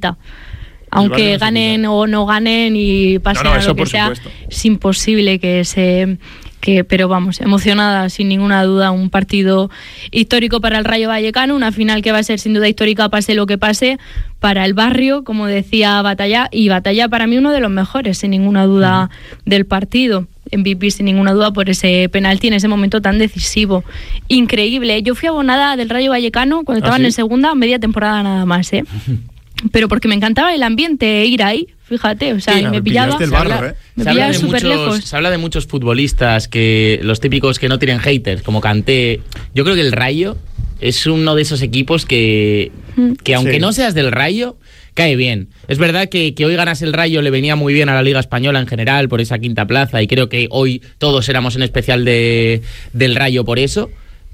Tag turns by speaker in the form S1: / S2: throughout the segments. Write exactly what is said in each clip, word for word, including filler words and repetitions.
S1: quita. Aunque ganen o no ganen y pasen
S2: no, no,
S1: a lo que sea,
S2: supuesto.
S1: es imposible que se... Que, pero vamos, emocionada sin ninguna duda, un partido histórico para el Rayo Vallecano, una final que va a ser sin duda histórica pase lo que pase, para el barrio, como decía Batalla, y Batalla para mí uno de los mejores, sin ninguna duda, uh-huh. del partido. M V P sin ninguna duda por ese penalti en ese momento tan decisivo. Increíble. Yo fui abonada del Rayo Vallecano cuando
S2: ¿Ah,
S1: estaban
S2: sí?
S1: en segunda, media temporada nada más, ¿eh? Pero porque me encantaba el ambiente, ir ahí, fíjate, o sea,
S2: sí,
S1: y me
S2: me
S1: pillaba,
S2: el barro, ¿eh?
S1: me
S3: se,
S1: pillaba
S3: habla de
S1: súper
S3: muchos,
S1: lejos.
S3: se habla de muchos futbolistas, que los típicos que no tienen haters, como Kanté. Yo creo que el Rayo es uno de esos equipos que, que aunque
S2: sí.
S3: no seas del Rayo, cae bien. Es verdad que, que hoy ganase el Rayo le venía muy bien a la Liga Española en general, por esa quinta plaza, y creo que hoy todos éramos en especial de, del Rayo por eso,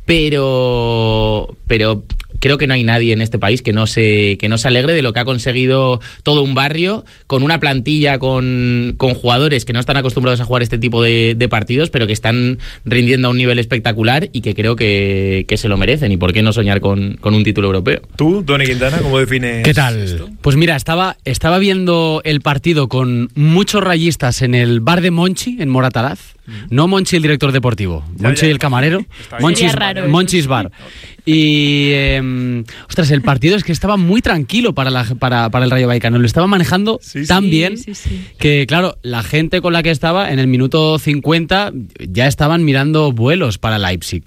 S3: pero... pero creo que no hay nadie en este país que no se que no se alegre de lo que ha conseguido todo un barrio, con una plantilla, con, con jugadores que no están acostumbrados a jugar este tipo de, de partidos, pero que están rindiendo a un nivel espectacular y que creo que, que se lo merecen. ¿Y por qué no soñar con, con un título europeo?
S2: ¿Tú, Tony Quintana, cómo defines
S4: ¿Qué tal?
S2: esto?
S4: Pues mira, estaba, estaba viendo el partido con muchos rayistas en el bar de Monchi, en Moratalaz. No Monchi el director deportivo, Monchi el camarero, Monchi's, Monchi's Bar. Y, eh, ostras, el partido es que estaba muy tranquilo para, la, para, para el Rayo Vallecano. Lo estaba manejando
S2: sí,
S4: tan
S1: sí,
S4: bien
S1: sí, sí.
S4: que, claro, la gente con la que estaba en el minuto cincuenta ya estaban mirando vuelos para Leipzig.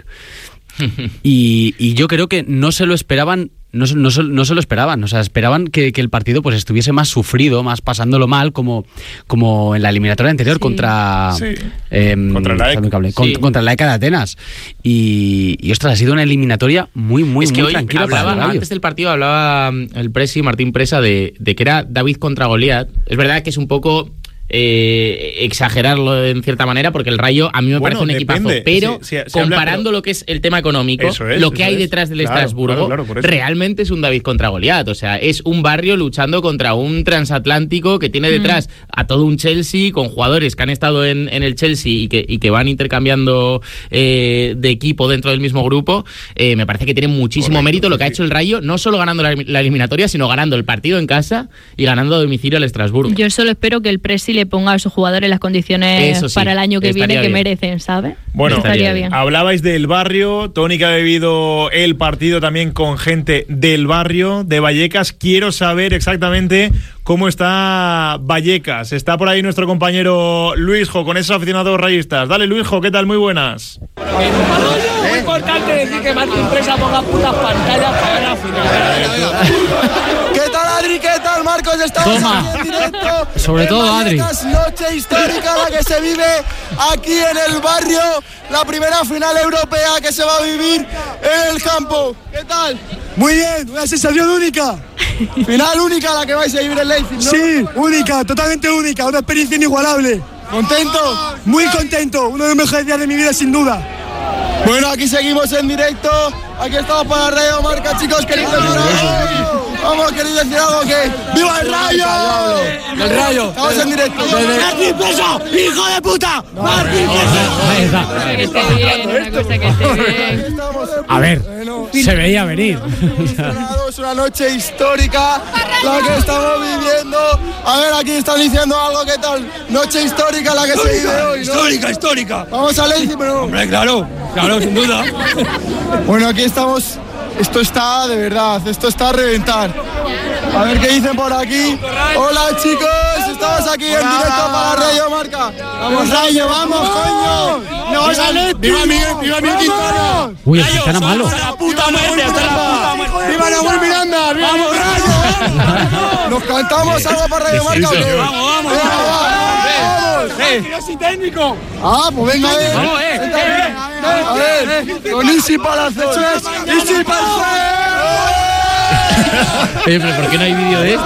S4: y, y yo creo que no se lo esperaban. No, no, no se lo esperaban, o sea, esperaban que, que el partido pues estuviese más sufrido, más pasándolo mal, como, como en la eliminatoria anterior
S1: sí.
S4: contra
S2: sí.
S4: Eh,
S2: contra la E C.
S4: Con,
S3: sí.
S4: contra la E C A de Atenas. Y, y ostras, ha sido una eliminatoria muy, muy,
S3: es que
S4: muy
S3: hoy
S4: tranquila
S3: hablaba,
S4: para el Rayo.
S3: antes del partido hablaba el Presi, Martín Presa, de, de que era David contra Goliat. Es verdad que es un poco... Eh, exagerarlo en cierta manera, porque el Rayo a mí me
S2: Bueno,
S3: parece un equipazo,
S2: depende.
S3: pero
S2: Sí, sí, se
S3: comparando
S2: habla, pero...
S3: lo que es el tema económico,
S2: Eso es,
S3: lo que
S2: eso
S3: hay
S2: es.
S3: detrás del
S2: Claro,
S3: Estrasburgo,
S2: claro, claro, por eso.
S3: realmente es un David contra Goliat. O sea, es un barrio luchando contra un transatlántico que tiene detrás mm. a todo un Chelsea, con jugadores que han estado en, en el Chelsea y que, y que van intercambiando eh, de equipo dentro del mismo grupo. Eh, me parece que tiene muchísimo
S2: Correcto,
S3: mérito lo que
S2: sí.
S3: ha hecho el Rayo, no solo ganando la, la eliminatoria, sino ganando el partido en casa y ganando a domicilio al Estrasburgo.
S1: Yo solo espero que el Presi le ponga a sus jugadores las condiciones
S3: Eso sí,
S1: para el año que viene que
S3: bien.
S1: merecen, ¿sabes?
S2: Bueno,
S1: estaría bien.
S2: Hablabais del barrio, Tony que ha vivido el partido también con gente del barrio, de Vallecas. Quiero saber exactamente cómo está Vallecas. Está por ahí nuestro compañero Luisjo con esos aficionados rayistas. Dale, Luisjo, ¿qué tal? Muy buenas.
S5: Muy importante decir que Martín Presa ponga putas pantallas para la final.
S6: ¿Qué tal, Adri? ¿Qué tal, Marcos? Estamos
S4: Toma.
S6: aquí en directo.
S4: Sobre
S6: en
S4: todo,
S6: Vallecas,
S4: Adri.
S6: Noche histórica la que se vive aquí en el barrio. La primera final europea que se va a vivir en el campo. ¿Qué tal?
S7: Muy bien, una sensación única.
S6: Final única la que vais a vivir en Leipzig, ¿no?
S7: Sí, única, totalmente única, una experiencia inigualable.
S6: ¿Contento?
S7: Muy contento, uno de los mejores días de mi vida sin duda.
S6: Bueno, aquí seguimos en directo. Aquí estamos para Radio Marca, chicos. ¿Queréis decir algo? Vamos, ¿queréis decir algo? ¿Qué? ¡Viva el Rayo!
S7: El Rayo.
S6: Estamos en directo.
S7: ¡Martín Presa, hijo de puta! ¡Martín Presa!
S1: Que esté bien, una cosa que esté bien.
S4: A ver, se veía venir.
S6: Es una noche histórica la que estamos viviendo. A ver, aquí están diciendo algo. ¿Qué tal? Noche histórica la que se vive hoy, ¿no?
S7: Histórica, histórica.
S6: Vamos a Leipzig, pero...
S7: Hombre, claro, claro, sin duda.
S6: Bueno, aquí estamos. Esto está de verdad, esto está a reventar. A ver qué dicen por aquí. Hola, chicos, estamos aquí en directo para Radio Marca. Vamos, Rayo, vamos, coño. No,
S7: ¡Viva Miguel, viva Miguel Quintana!
S4: Uy, el Quintana malo.
S7: ¡Hasta la puta muerte, hasta la puta muerte! ¡Viva Nahuel Miranda! ¡Vamos, Rayo!
S6: ¿Nos cantamos algo para Radio Marca o qué?
S7: ¡Vamos, vamos!
S6: Venga,
S7: ¡Vamos!
S6: vamos.
S7: ¡Yo soy técnico!
S6: Ah, pues venga, a ver.
S7: Vamos, eh, eh,
S6: A ver, con Isi Palacios. Isi Palacios.
S3: Oye, pero ¿por qué no hay vídeo de esto?